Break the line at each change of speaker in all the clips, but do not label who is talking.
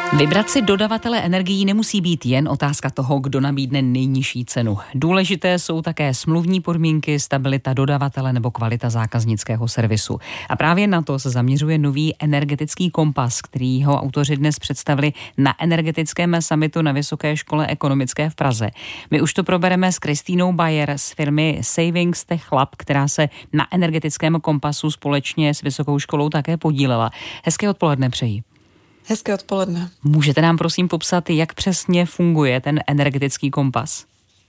Vybrat si dodavatele energií nemusí být jen otázka toho, kdo nabídne nejnižší cenu. Důležité jsou také smluvní podmínky, stabilita dodavatele nebo kvalita zákaznického servisu. A právě na to se zaměřuje nový energetický kompas, který ho autoři dnes představili na energetickém summitu na Vysoké škole ekonomické v Praze. My už to probereme s Kristýnou Bayer z firmy Savings Tech Lab, která se na energetickém kompasu společně s Vysokou školou také podílela. Hezké odpoledne přeji.
Hezké odpoledne.
Můžete nám prosím popsat, jak přesně funguje ten energetický kompas?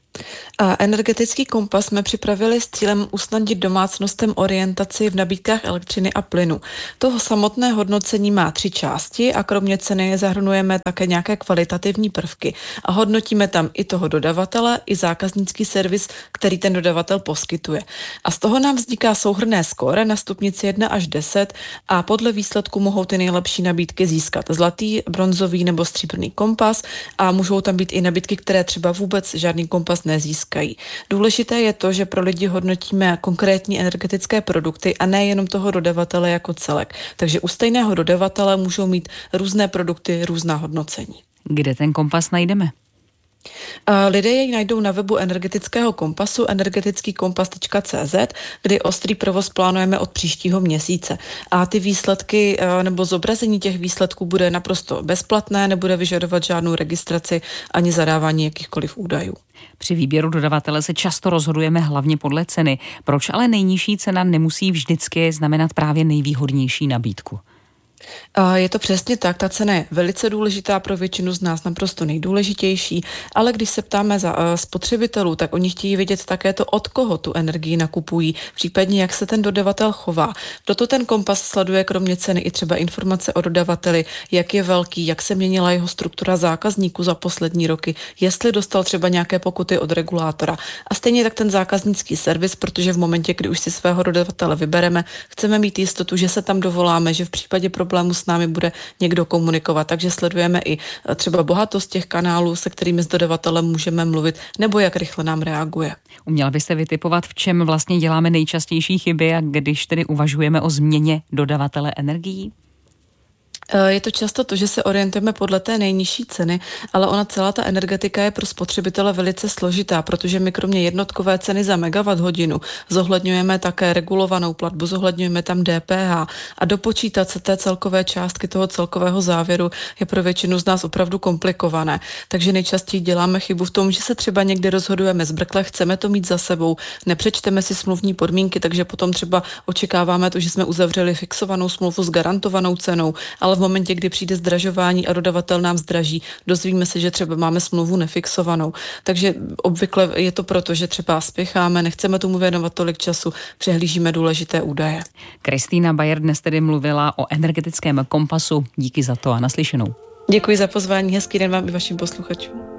Energetický kompas jsme připravili s cílem usnadnit domácnostem orientaci v nabídkách elektřiny a plynu. Toho samotné hodnocení má 3 části a kromě ceny zahrnujeme také nějaké kvalitativní prvky a hodnotíme tam i toho dodavatele, i zákaznický servis, který ten dodavatel poskytuje. A z toho nám vzniká souhrnné skóre na stupnici 1 až 10 a podle výsledku mohou ty nejlepší nabídky získat zlatý, bronzový nebo stříbrný kompas a můžou tam být i nabídky, které třeba vůbec žádný kompas nezískají. Důležité je to, že pro lidi hodnotíme konkrétní energetické produkty a ne jenom toho dodavatele jako celek. Takže u stejného dodavatele můžou mít různé produkty, různá hodnocení.
Kde ten kompas najdeme?
Lidé jej najdou na webu energetického kompasu energetickýkompas.cz, kdy ostrý provoz plánujeme od příštího měsíce. A ty výsledky nebo zobrazení těch výsledků bude naprosto bezplatné, nebude vyžadovat žádnou registraci ani zadávání jakýchkoliv údajů.
Při výběru dodavatele se často rozhodujeme hlavně podle ceny. Proč ale nejnižší cena nemusí vždycky znamenat právě nejvýhodnější nabídku?
Je to přesně tak, ta cena je velice důležitá pro většinu z nás, naprosto nejdůležitější, ale když se ptáme za spotřebitelů, tak oni chtějí vědět také to, od koho tu energii nakupují, případně jak se ten dodavatel chová. Proto ten kompas sleduje kromě ceny i třeba informace o dodavateli, jak je velký, jak se měnila jeho struktura zákazníků za poslední roky, jestli dostal třeba nějaké pokuty od regulátora. A stejně tak ten zákaznický servis, protože v momentě, kdy už si svého dodavatele vybereme, chceme mít jistotu, že se tam dovoláme, že v případě problému s námi bude někdo komunikovat, takže sledujeme i třeba bohatost těch kanálů, se kterými s dodavatelem můžeme mluvit, nebo jak rychle nám reaguje.
Uměla byste vytipovat, v čem vlastně děláme nejčastější chyby a když tedy uvažujeme o změně dodavatele energií?
Je to často to, že se orientujeme podle té nejnižší ceny, ale ona celá ta energetika je pro spotřebitele velice složitá, protože my kromě jednotkové ceny za megawatt hodinu zohledňujeme také regulovanou platbu, zohledňujeme tam DPH a dopočítat se té celkové částky toho celkového závěru je pro většinu z nás opravdu komplikované. Takže nejčastěji děláme chybu v tom, že se třeba někde rozhodujeme zbrkle, chceme to mít za sebou, nepřečteme si smluvní podmínky, takže potom třeba očekáváme to, že jsme uzavřeli fixovanou smlouvu s garantovanou cenou, ale v momentě, kdy přijde zdražování a dodavatel nám zdraží, dozvíme se, že třeba máme smlouvu nefixovanou. Takže obvykle je to proto, že třeba spěcháme, nechceme tomu věnovat tolik času, přehlížíme důležité údaje.
Kristýna Bayer dnes tedy mluvila o energetickém kompasu. Díky za to a naslyšenou.
Děkuji za pozvání, hezký den vám i vašim posluchačům.